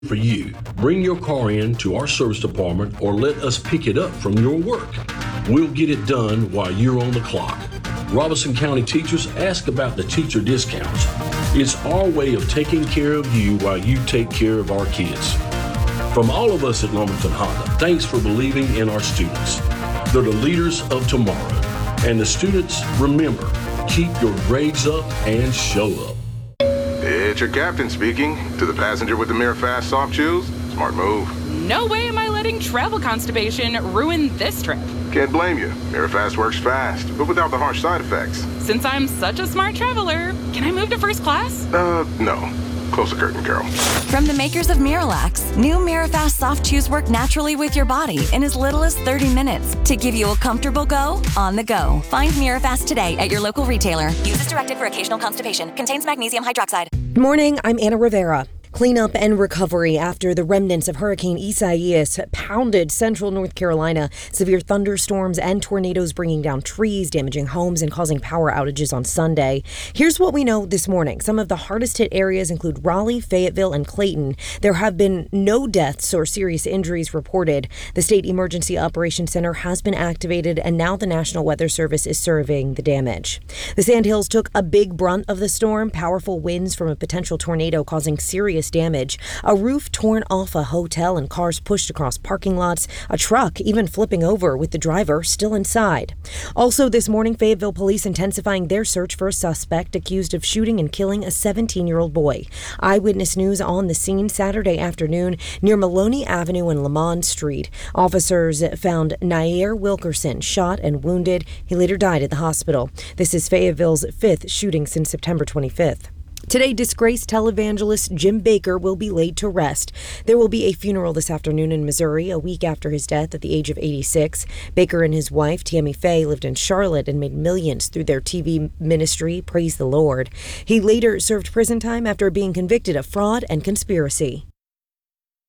For you, bring your car in to our service department or let us pick it up from your work. We'll get it done while you're on the clock. Robeson County teachers, ask about the teacher discounts. It's our way of taking care of you while you take care of our kids. From all of us at Lumberton Honda, thanks for believing in our students. They're the leaders of tomorrow. And the students, remember, keep your grades up and show up. It's your captain speaking. To the passenger with the Mirror Fast soft chews, smart move. No way am I letting travel constipation ruin this trip. Can't blame you. Mirror Fast works fast, but without the harsh side effects. Since I'm such a smart traveler, can I move to first class? No. Close the curtain, Carol. From the makers of Miralax, new Mirafast soft chews work naturally with your body in as little as 30 minutes to give you a comfortable go on the go. Find Mirafast today at your local retailer. Use as directed for occasional constipation. Contains magnesium hydroxide. Good morning, I'm Anna Rivera. Cleanup and recovery after the remnants of Hurricane Isaias pounded central North Carolina. Severe thunderstorms and tornadoes bringing down trees, damaging homes, and causing power outages on Sunday. Here's what we know this morning. Some of the hardest hit areas include Raleigh, Fayetteville, and Clayton. There have been no deaths or serious injuries reported. The State Emergency Operations Center has been activated, and now the National Weather Service is surveying the damage. The Sandhills took a big brunt of the storm. Powerful winds from a potential tornado causing serious damage. A roof torn off a hotel and cars pushed across parking lots. A truck even flipping over with the driver still inside. Also this morning, Fayetteville police intensifying their search for a suspect accused of shooting and killing a 17-year-old boy. Eyewitness News on the scene Saturday afternoon near Maloney Avenue and Lamont Street. Officers found Nair Wilkerson shot and wounded. He later died at the hospital. This is Fayetteville's fifth shooting since September 25th. Today, disgraced televangelist Jim Bakker will be laid to rest. There will be a funeral this afternoon in Missouri, a week after his death at the age of 86. Bakker and his wife, Tammy Faye, lived in Charlotte and made millions through their TV ministry, Praise the Lord. He later served prison time after being convicted of fraud and conspiracy.